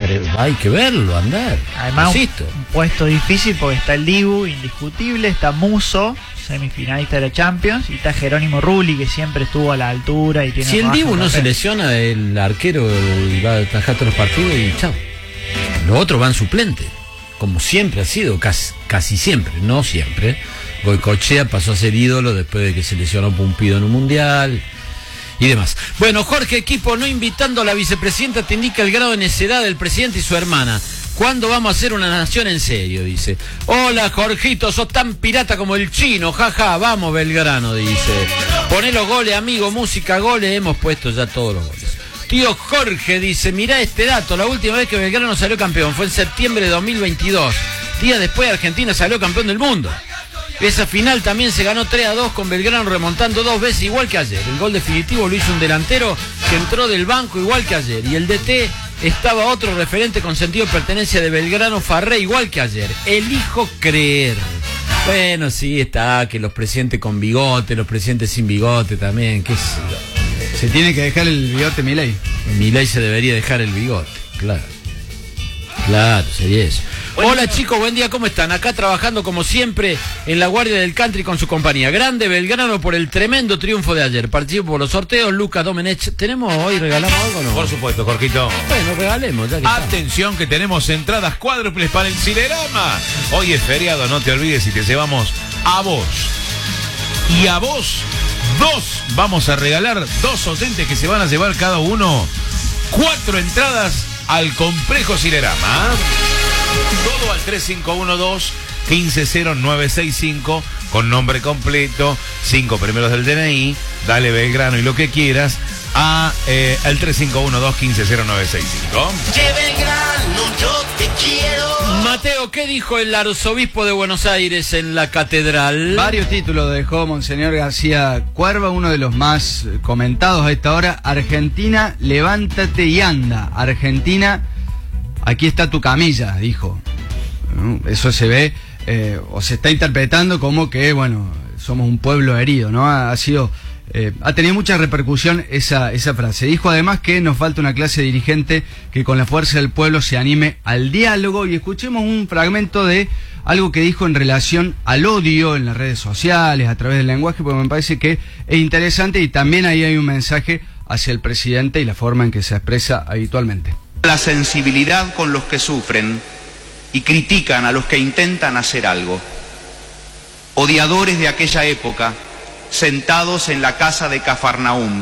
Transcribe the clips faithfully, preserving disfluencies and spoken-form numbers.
Pero hay que verlo, andar. Además, un, un puesto difícil porque está el Dibu, indiscutible, está Musso, semifinalista de la Champions, y está Jerónimo Rulli, que siempre estuvo a la altura y tiene... Si el Dibu no se lesiona, el arquero y va a atajar todos los partidos y chao. Los otros van suplentes, como siempre ha sido, casi, casi siempre, no siempre. Goicoechea pasó a ser ídolo después de que se lesionó Pumpido en un mundial y demás. Bueno, Jorge Equipo, no invitando a la vicepresidenta, te indica el grado de necedad del presidente y su hermana. ¿Cuándo vamos a hacer una nación en serio? Dice. Hola, Jorgito, sos tan pirata como el chino, jaja, vamos Belgrano, dice. Poné los goles, amigo, música, goles, hemos puesto ya todos los goles. Tío Jorge dice, mirá este dato, la última vez que Belgrano salió campeón fue en septiembre de dos mil veintidós. Días después Argentina salió campeón del mundo. Esa final también se ganó tres a dos con Belgrano remontando dos veces igual que ayer. El gol definitivo lo hizo un delantero que entró del banco igual que ayer. Y el D T estaba otro referente con sentido de pertenencia de Belgrano, Farré, igual que ayer. Elijo creer. Bueno, sí, está, que los presidentes con bigote, los presidentes sin bigote también, qué sé yo. Se tiene que dejar el bigote Milei. Milei se debería dejar el bigote, claro. Claro, sería eso. Hola chicos, buen día, ¿cómo están? Acá trabajando como siempre en la guardia del country con su compañía. Grande Belgrano por el tremendo triunfo de ayer. Participo por los sorteos, Lucas Domenech. ¿Tenemos hoy, regalamos algo o no? Por supuesto, Jorgito. Bueno, regalemos, ya que atención, que tenemos entradas cuádruples para el Cinerama. Hoy es feriado, no te olvides, y te llevamos a vos. Y a vos, dos, vamos a regalar dos oyentes que se van a llevar cada uno cuatro entradas al complejo Cinerama. Todo al tres cinco uno dos, uno cinco cero nueve seis cinco con nombre completo, cinco primeros del D N I, dale Belgrano y lo que quieras a eh, el tres cinco uno dos, uno cinco cero nueve seis cinco. Che Belgrano, yo te quiero. Mateo, ¿qué dijo el arzobispo de Buenos Aires en la catedral? Varios títulos dejó Monseñor García Cuerva, uno de los más comentados a esta hora. Argentina, levántate y anda. Argentina, aquí está tu camilla, dijo. Eso se ve, eh, o se está interpretando como que, bueno, somos un pueblo herido, ¿no? Ha, ha sido, eh, ha tenido mucha repercusión esa, esa frase. Dijo además que nos falta una clase dirigente que con la fuerza del pueblo se anime al diálogo, y escuchemos un fragmento de algo que dijo en relación al odio en las redes sociales, a través del lenguaje, porque me parece que es interesante, y también ahí hay un mensaje hacia el presidente y la forma en que se expresa habitualmente. La sensibilidad con los que sufren y critican a los que intentan hacer algo. Odiadores de aquella época, sentados en la casa de Cafarnaúm.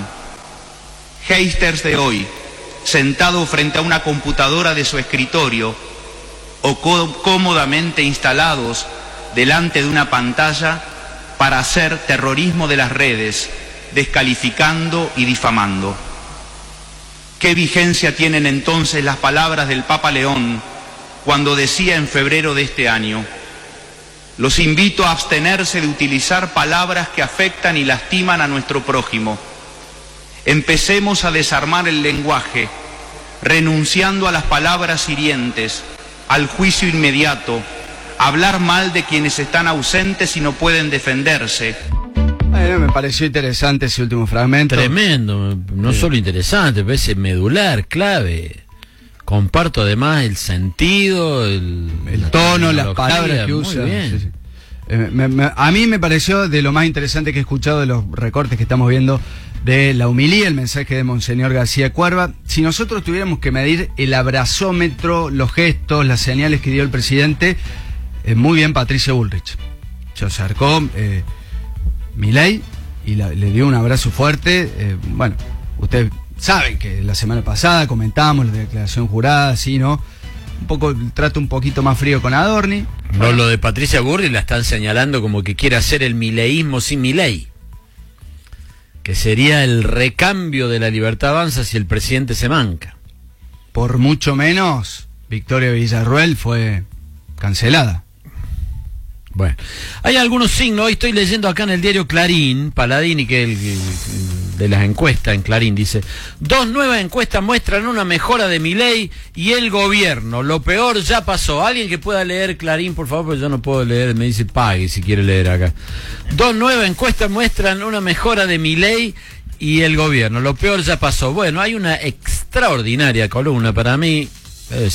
Haters de hoy, sentados frente a una computadora de su escritorio o cómodamente instalados delante de una pantalla para hacer terrorismo de las redes, descalificando y difamando. ¿Qué vigencia tienen entonces las palabras del Papa León cuando decía en febrero de este año: los invito a abstenerse de utilizar palabras que afectan y lastiman a nuestro prójimo? Empecemos a desarmar el lenguaje, renunciando a las palabras hirientes, al juicio inmediato, a hablar mal de quienes están ausentes y no pueden defenderse. Bueno, me pareció interesante ese último fragmento. Tremendo, no sí. Solo interesante, pero es medular, clave. Comparto además el sentido, el, el tono, las palabras que usa. Sí, sí. Eh, me, me, a mí me pareció de lo más interesante que he escuchado de los recortes que estamos viendo de la humilía, el mensaje de Monseñor García Cuerva. Si nosotros tuviéramos que medir el abrazómetro, los gestos, las señales que dio el presidente, eh, muy bien Patricia Bullrich. Se acercó eh, Milei y la, le dio un abrazo fuerte. Eh, bueno, ustedes saben que la semana pasada comentamos la declaración jurada, sí, ¿no? Un poco el trato un poquito más frío con Adorni. No, bueno. Lo de Patricia Bullrich la están señalando como que quiere hacer el mileísmo sin Milei, que sería el recambio de la Libertad Avanza si el presidente se manca. Por mucho menos, Victoria Villarruel fue cancelada. Bueno, hay algunos signos. Hoy estoy leyendo acá en el diario Clarín, Paladini, que es el de las encuestas en Clarín, dice: dos nuevas encuestas muestran una mejora de Milei y el gobierno. Lo peor ya pasó. Alguien que pueda leer Clarín, por favor, porque yo no puedo leer. Me dice pague si quiere leer acá. Dos nuevas encuestas muestran una mejora de Milei y el gobierno. Lo peor ya pasó. Bueno, hay una extraordinaria columna para mí.